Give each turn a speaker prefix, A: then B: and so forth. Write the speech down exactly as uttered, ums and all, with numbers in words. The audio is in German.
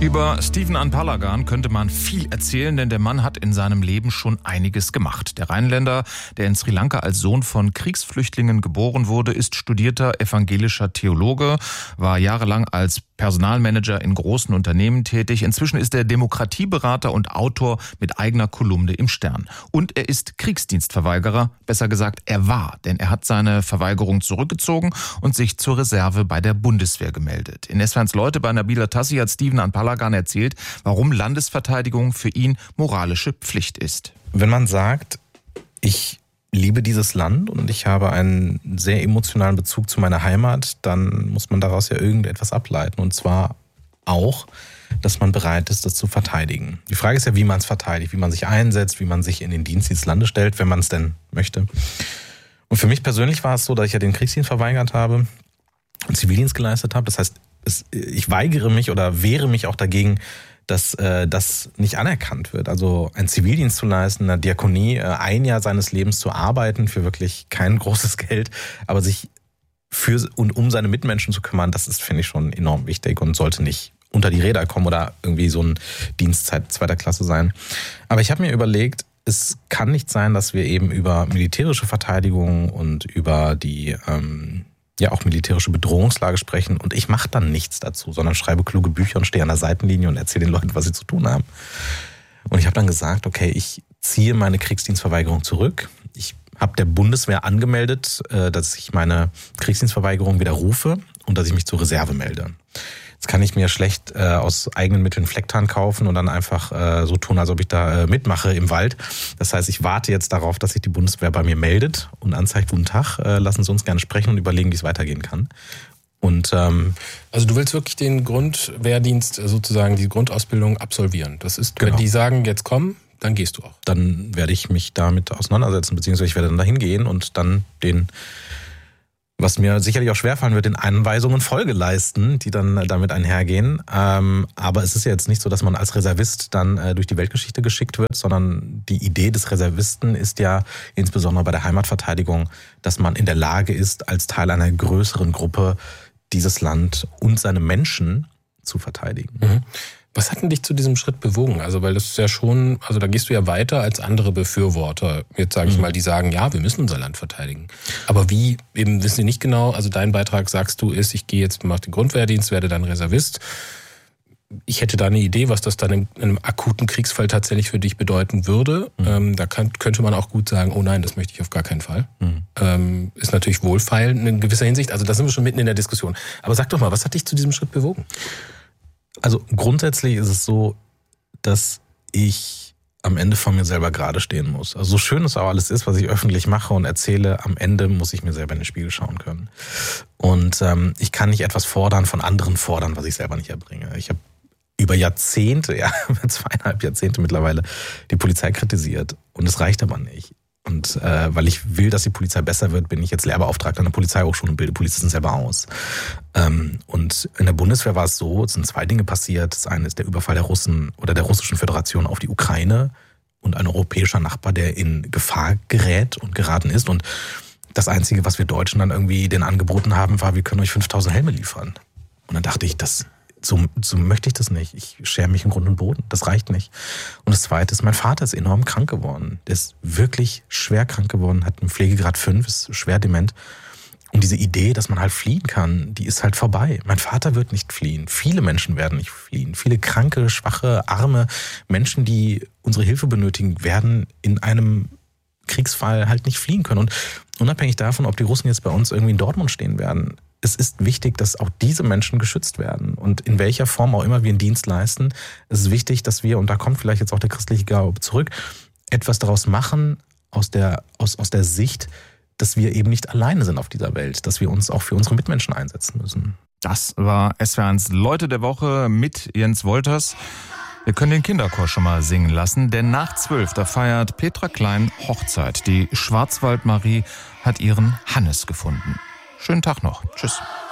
A: Über Stephen Anpalagan könnte man viel erzählen, denn der Mann hat in seinem Leben schon einiges gemacht. Der Rheinländer, der in Sri Lanka als Sohn von Kriegsflüchtlingen geboren wurde, ist studierter evangelischer Theologe, war jahrelang als Personalmanager in großen Unternehmen tätig. Inzwischen ist er Demokratieberater und Autor mit eigener Kolumne im Stern. Und er ist Kriegsdienstverweigerer, besser gesagt, er war, denn er hat seine Verweigerung zurückgezogen und sich zur Reserve bei der Bundeswehr gemeldet. In S W eins Leute bei Nabila Tassi hat Stephen Anpalagan erzählt, warum Landesverteidigung für ihn moralische Pflicht ist.
B: Wenn man sagt, ich liebe dieses Land und ich habe einen sehr emotionalen Bezug zu meiner Heimat, dann muss man daraus ja irgendetwas ableiten. Und zwar auch, dass man bereit ist, das zu verteidigen. Die Frage ist ja, wie man es verteidigt, wie man sich einsetzt, wie man sich in den Dienst dieses Landes stellt, wenn man es denn möchte. Und für mich persönlich war es so, dass ich ja den Kriegsdienst verweigert habe und Zivildienst geleistet habe. Das heißt, es, ich weigere mich oder wehre mich auch dagegen, dass äh, das nicht anerkannt wird. Also einen Zivildienst zu leisten, eine Diakonie, äh, ein Jahr seines Lebens zu arbeiten für wirklich kein großes Geld, aber sich für und um seine Mitmenschen zu kümmern, das ist, finde ich, schon enorm wichtig und sollte nicht unter die Räder kommen oder irgendwie so ein Dienstzeit zweiter Klasse sein. Aber ich habe mir überlegt, es kann nicht sein, dass wir eben über militärische Verteidigung und über die ähm, ja auch militärische Bedrohungslage sprechen und ich mache dann nichts dazu, sondern schreibe kluge Bücher und stehe an der Seitenlinie und erzähle den Leuten, was sie zu tun haben. Und ich habe dann gesagt, okay, ich ziehe meine Kriegsdienstverweigerung zurück. Ich habe der Bundeswehr angemeldet, dass ich meine Kriegsdienstverweigerung widerrufe und dass ich mich zur Reserve melde. Jetzt kann ich mir schlecht äh, aus eigenen Mitteln Flecktarn kaufen und dann einfach äh, so tun, als ob ich da äh, mitmache im Wald. Das heißt, ich warte jetzt darauf, dass sich die Bundeswehr bei mir meldet und anzeigt, guten Tag, äh, lassen Sie uns gerne sprechen und überlegen, wie es weitergehen kann. Und ähm,
C: also du willst wirklich den Grundwehrdienst, sozusagen die Grundausbildung absolvieren. Das ist,
B: genau.
C: Wenn die sagen, jetzt komm, dann gehst du auch.
B: Dann werde ich mich damit auseinandersetzen, beziehungsweise ich werde dann dahin gehen und dann den, was mir sicherlich auch schwerfallen wird, den Anweisungen Folge leisten, die dann damit einhergehen. Ähm, aber es ist ja jetzt nicht so, dass man als Reservist dann äh, durch die Weltgeschichte geschickt wird, sondern die Idee des Reservisten ist ja insbesondere bei der Heimatverteidigung, dass man in der Lage ist, als Teil einer größeren Gruppe dieses Land und seine Menschen zu verteidigen.
C: Mhm. Was hat denn dich zu diesem Schritt bewogen? Also, weil das ist ja schon, also da gehst du ja weiter als andere Befürworter. Jetzt sage ich mal, die sagen, ja, wir müssen unser Land verteidigen. Aber wie, eben wissen sie nicht genau, also dein Beitrag, sagst du, ist, ich gehe jetzt, mache den Grundwehrdienst, werde dann Reservist. Ich hätte da eine Idee, was das dann in einem akuten Kriegsfall tatsächlich für dich bedeuten würde. Mhm. Ähm, da kann, könnte man auch gut sagen, oh nein, das möchte ich auf gar keinen Fall. Mhm. Ähm, ist natürlich wohlfeilend in gewisser Hinsicht. Also da sind wir schon mitten in der Diskussion. Aber sag doch mal, was hat dich zu diesem Schritt bewogen?
B: Also grundsätzlich ist es so, dass ich am Ende von mir selber gerade stehen muss. Also so schön es auch alles ist, was ich öffentlich mache und erzähle, am Ende muss ich mir selber in den Spiegel schauen können. Und ähm, ich kann nicht etwas fordern, von anderen fordern, was ich selber nicht erbringe. Ich habe über Jahrzehnte, ja, zweieinhalb Jahrzehnte mittlerweile, die Polizei kritisiert. Und es reicht aber nicht. Und äh, weil ich will, dass die Polizei besser wird, bin ich jetzt Lehrbeauftragter an der Polizeihochschule und bilde Polizisten selber aus. Ähm, und in der Bundeswehr war es so, es sind zwei Dinge passiert. Das eine ist der Überfall der Russen oder der Russischen Föderation auf die Ukraine und ein europäischer Nachbar, der in Gefahr gerät und geraten ist. Und das Einzige, was wir Deutschen dann irgendwie denen angeboten haben, war, wir können euch fünftausend Helme liefern. Und dann dachte ich, das So, so möchte ich das nicht. Ich schäme mich im Grund und Boden. Das reicht nicht. Und das Zweite ist, mein Vater ist enorm krank geworden. Der ist wirklich schwer krank geworden, hat einen Pflegegrad fünf, ist schwer dement. Und diese Idee, dass man halt fliehen kann, die ist halt vorbei. Mein Vater wird nicht fliehen. Viele Menschen werden nicht fliehen. Viele kranke, schwache, arme Menschen, die unsere Hilfe benötigen, werden in einem Kriegsfall halt nicht fliehen können. Und unabhängig davon, ob die Russen jetzt bei uns irgendwie in Dortmund stehen werden, es ist wichtig, dass auch diese Menschen geschützt werden. Und in welcher Form auch immer wir einen Dienst leisten, es ist wichtig, dass wir, und da kommt vielleicht jetzt auch der christliche Glaube zurück, etwas daraus machen aus der, aus, aus der Sicht, dass wir eben nicht alleine sind auf dieser Welt, dass wir uns auch für unsere Mitmenschen einsetzen müssen.
A: Das war S W eins Leute der Woche mit Jens Wolters. Wir können den Kinderchor schon mal singen lassen, denn nach zwölf, da feiert Petra Klein Hochzeit. Die Schwarzwaldmarie hat ihren Hannes gefunden. Schönen Tag noch. Tschüss.